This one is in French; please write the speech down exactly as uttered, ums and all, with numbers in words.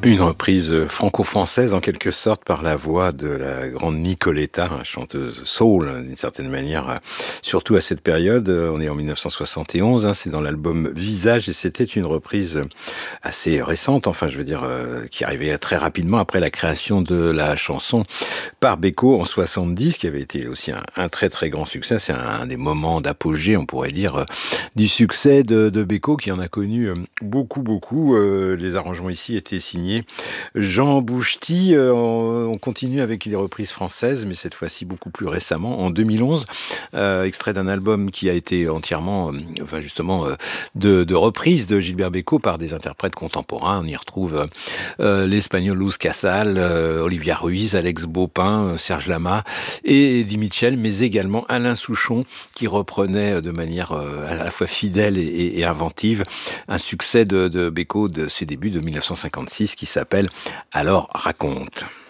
Une reprise, heu, franco-française en quelque sorte par la voix de la grande Nicoletta, hein, chanteuse soul hein, d'une certaine manière, heu, surtout à cette période, heu, on est en mille neuf cent soixante et onze, hein, c'est dans l'album Visage et c'était une reprise, heu, assez récente, enfin je veux dire, heu, qui arrivait très rapidement après la création de la chanson par Beko en soixante-dix, qui avait été aussi un un très, très grand succès. C'est un un des moments d'apogée, on pourrait dire, heu, du succès de de Beko qui en a connu, hem, beaucoup, beaucoup, heu, les arrangements ici étaient signés Jean Bouchety. Heu, on on continue avec les reprises françaises, mais cette fois-ci beaucoup plus récemment, en deux mille onze, heu, extrait d'un album qui a été entièrement, hem, enfin justement, heu, de de reprises de Gilbert Bécaud par des interprètes contemporains. On y retrouve, heu heu, l'Espagnol Luz Casal, heu, Olivia Ruiz, Alex Baupin, heu, Serge Lama et Eddie Mitchell, mais également Alain Souchon qui reprenait, heu, de manière, heu, à la fois fidèle et et et inventive un succès de de Bécaud de ses débuts de mille neuf cent cinquante-six qui s'appelle «Alors raconte».